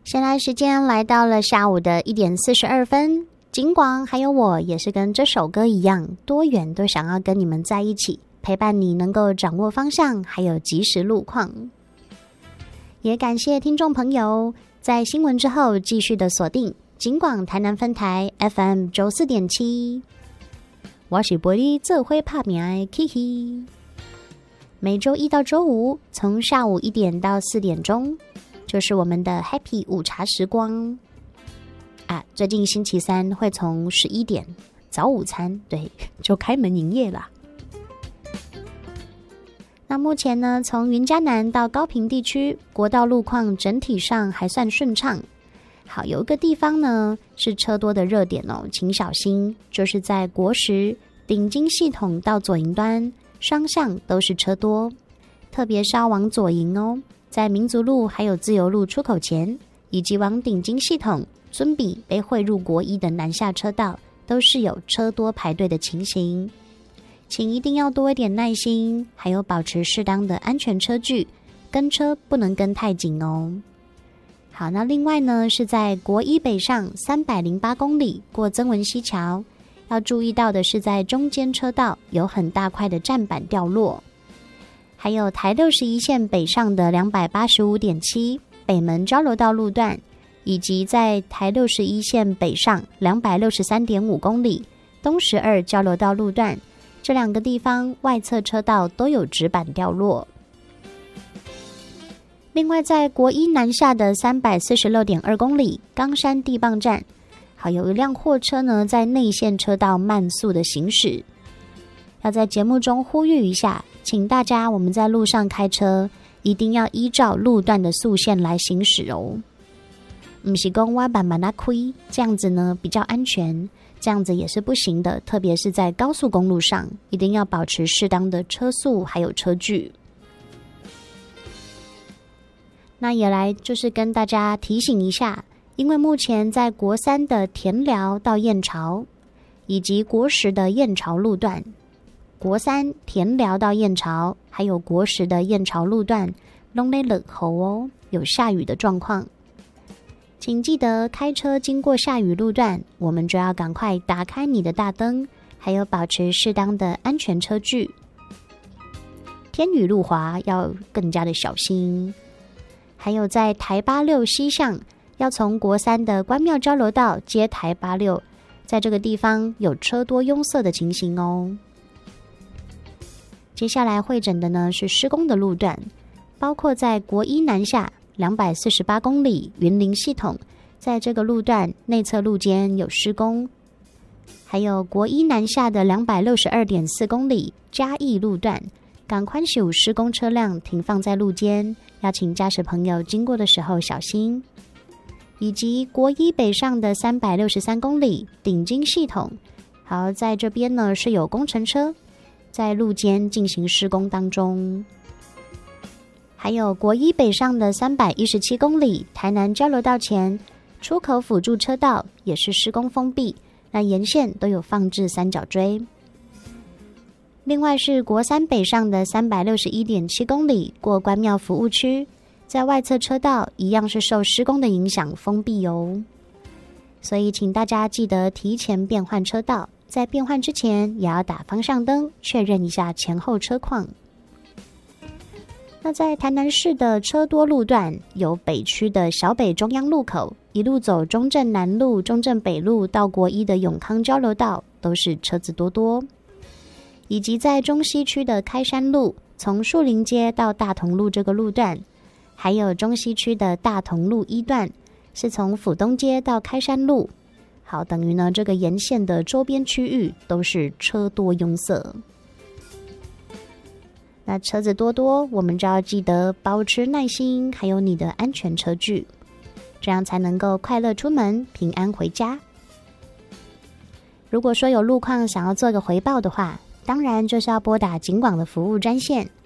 现在时间来到了下午的1点42分，景广还有我也是跟这首歌一样，多远都想要跟你们在一起，陪伴你能够掌握方向，还有即时路况。也感谢听众朋友在新闻之后继续的锁定景广台南分台 FM 94.7，我是玻璃最会拍名的 Kiki。每周一到周五从下午1点到4点钟，就是我们的 Happy 午茶时光啊。最近星期三会从11点早午餐，对，就开门营业啦。那目前呢，从云嘉南到高屏地区，国道路况整体上还算顺畅。好，有一个地方呢是车多的热点哦，请小心，就是在国十顶金系统到左营端，双向都是车多，特别是要往左营哦，在民族路还有自由路出口前，以及往顶金系统尊比被汇入国一的南下车道，都是有车多排队的情形。请一定要多一点耐心，还有保持适当的安全车距，跟车不能跟太紧哦。好，那另外呢，是在国一北上308公里过曾文溪桥，要注意到的是在中间车道有很大块的站板掉落。还有台61线北上的285.7北门交流道路段，以及在台61线北上263.5公里东12交流道路段，这两个地方外侧车道都有纸板掉落。另外在国一南下的346.2公里冈山地磅站，好，有一辆货车呢在内线车道慢速的行驶。要在节目中呼吁一下，请大家我们在路上开车一定要依照路段的速线来行驶哦，不是说我慢慢地开，这样子呢比较安全，这样子也是不行的，特别是在高速公路上，一定要保持适当的车速还有车距。那也来就是跟大家提醒一下，因为目前在国三的田寮到燕巢，以及国十的燕巢路段，国三田寮到燕巢，还有国十的燕巢路段都在冷候哦，有下雨的状况。请记得开车经过下雨路段，我们就要赶快打开你的大灯，还有保持适当的安全车距。天雨路滑要更加的小心。还有在台86西向，要从国三的关庙交流道接台86，在这个地方有车多拥塞的情形哦。接下来会诊的呢是施工的路段，包括在国一南下248公里云林系统，在这个路段内侧路肩有施工，还有国一南下的262.4公里嘉义路段，港宽修施工车辆停放在路肩，要请驾驶朋友经过的时候小心。以及国一北上的363公里顶金系统，好，在这边呢是有工程车在路肩进行施工当中。还有国一北上的317公里台南交流道前出口辅助车道也是施工封闭，那沿线都有放置三角锥。另外是国三北上的361.7公里过关庙服务区，在外侧车道一样是受施工的影响封闭哦，所以请大家记得提前变换车道，在变换之前也要打方向灯，确认一下前后车况。那在台南市的车多路段，有北区的小北中央路口，一路走中正南路、中正北路到国一的永康交流道，都是车子多多。以及在中西区的开山路，从树林街到大同路这个路段，还有中西区的大同路一段，是从府东街到开山路。好，等于呢这个沿线的周边区域都是车多拥塞。那车子多，我们就要记得保持耐心，还有你的安全车距，这样才能够快乐出门，平安回家。如果说有路况想要做个回报的话，当然就是要拨打警广的服务专线